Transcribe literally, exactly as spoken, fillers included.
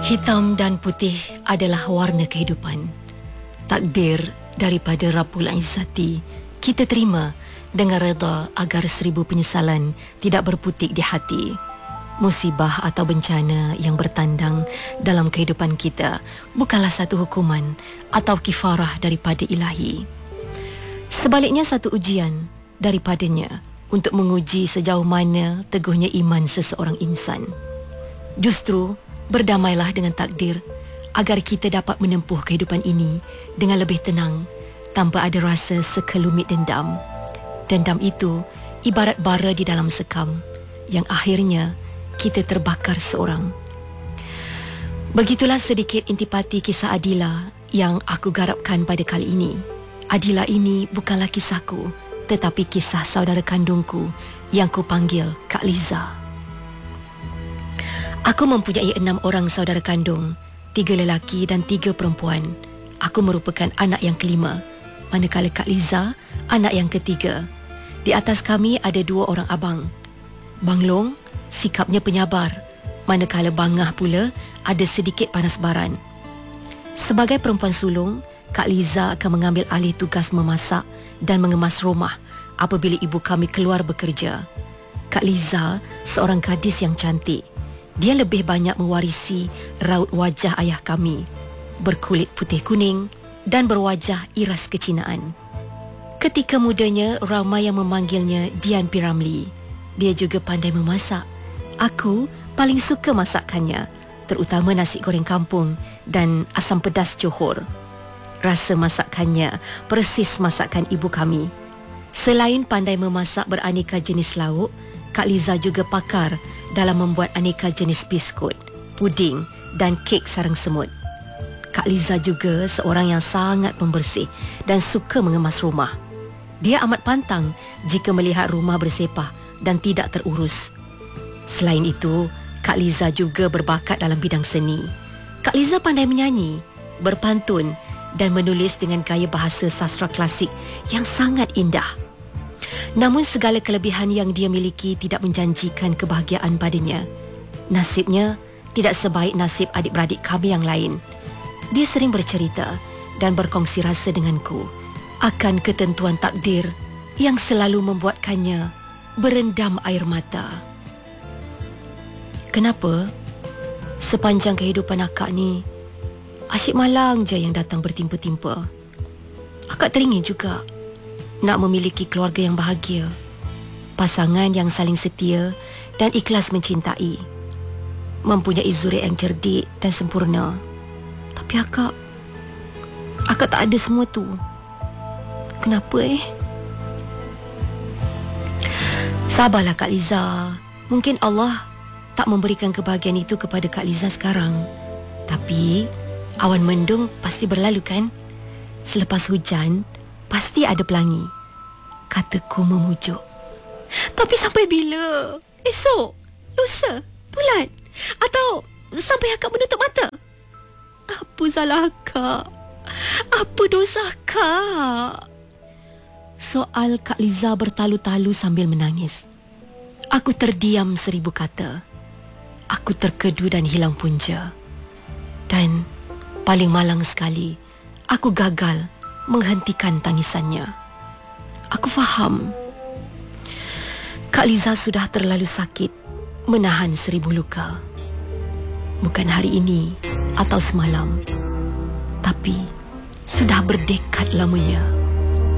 Hitam dan putih adalah warna kehidupan. Takdir daripada Rabbul Izzati kita terima dengan redha agar seribu penyesalan tidak berputik di hati. Musibah atau bencana yang bertandang dalam kehidupan kita bukanlah satu hukuman atau kifarah daripada Ilahi. Sebaliknya satu ujian daripadanya untuk menguji sejauh mana teguhnya iman seseorang insan. Justru berdamailah dengan takdir agar kita dapat menempuh kehidupan ini dengan lebih tenang tanpa ada rasa sekelumit dendam. Dendam itu ibarat bara di dalam sekam yang akhirnya kita terbakar seorang. Begitulah sedikit intipati kisah Adila yang aku garapkan pada kali ini. Adila ini bukanlah kisahku, tetapi kisah saudara kandungku yang ku panggil Kak Liza. Aku mempunyai enam orang saudara kandung, tiga lelaki dan tiga perempuan. Aku merupakan anak yang kelima, manakala Kak Liza anak yang ketiga. Di atas kami ada dua orang abang. Bang Long sikapnya penyabar, manakala Bangah pula ada sedikit panas baran. Sebagai perempuan sulung, Kak Liza akan mengambil alih tugas memasak dan mengemas rumah apabila ibu kami keluar bekerja. Kak Liza seorang gadis yang cantik. Dia lebih banyak mewarisi raut wajah ayah kami, berkulit putih kuning dan berwajah iras kecinaan. Ketika mudanya, ramai yang memanggilnya Dian P. Ramlee. Dia juga pandai memasak. Aku paling suka masakannya, terutama nasi goreng kampung dan asam pedas Johor. Rasa masakannya persis masakan ibu kami. Selain pandai memasak beraneka jenis lauk, Kak Liza juga pakar dalam membuat aneka jenis biskut, puding dan kek sarang semut. Kak Liza juga seorang yang sangat pembersih dan suka mengemas rumah. Dia amat pantang jika melihat rumah bersepah dan tidak terurus. Selain itu, Kak Liza juga berbakat dalam bidang seni. Kak Liza pandai menyanyi, berpantun dan menulis dengan gaya bahasa sastra klasik yang sangat indah. Namun segala kelebihan yang dia miliki tidak menjanjikan kebahagiaan padanya. Nasibnya tidak sebaik nasib adik-beradik kami yang lain. Dia sering bercerita dan berkongsi rasa denganku akan ketentuan takdir yang selalu membuatkannya berendam air mata. Kenapa sepanjang kehidupan akak ni asyik malang je yang datang bertimpa-timpa? Akak teringin juga nak memiliki keluarga yang bahagia, pasangan yang saling setia dan ikhlas mencintai, mempunyai zuriat yang cerdik dan sempurna. Tapi akak Akak tak ada semua tu. Kenapa eh? Sabarlah Kak Liza. Mungkin Allah tak memberikan kebahagiaan itu kepada Kak Liza sekarang. Tapi awan mendung pasti berlalu kan? Selepas hujan pasti ada pelangi, kataku memujuk. Tapi sampai bila? Esok? Lusa? Bulan? Atau sampai akak menutup mata? Apa salah akak? Apa dosa akak? Soal Kak Liza bertalu-talu sambil menangis. Aku terdiam seribu kata. Aku terkedu dan hilang punca. Dan paling malang sekali, aku gagal menghentikan tangisannya. Aku faham Kak Liza sudah terlalu sakit menahan seribu luka. Bukan hari ini atau semalam, tapi sudah berdekad lamanya.